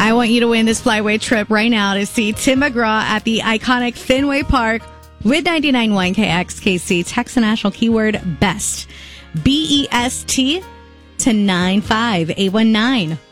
I want you to win this flyway trip right now to see Tim McGraw at the iconic Fenway Park with 99.1 KXKC. Text the national keyword BEST, BEST to 95819.